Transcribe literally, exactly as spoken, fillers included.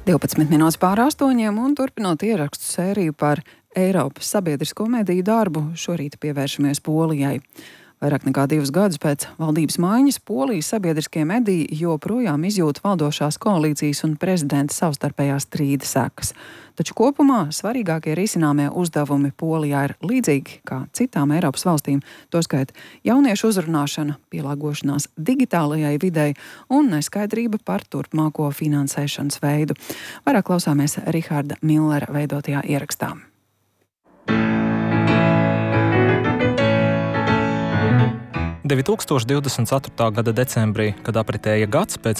divpadsmit minūtes pār astoņiem un turpinot ierakstu sēriju par Eiropas sabiedrisko mediju darbu, šorīt pievēršamies Polijai. Vairāk nekā divus gadus pēc valdības maiņas Polijas sabiedriskie mediji joprojām izjūt valdošās koalīcijas un prezidenta savstarpējās strīda sekas. Taču kopumā svarīgākie risināmie uzdevumi Polijā ir līdzīgi kā citām Eiropas valstīm, toskait jauniešu uzrunāšana, pielāgošanās digitālajai videi un neskaidrība par turpmāko finansēšanas veidu. Vairāk klausāmies Riharda Millera veidotajā ierakstā. divi tūkstoši divdesmit ceturtā gada decembrī, kad apritēja gads pēc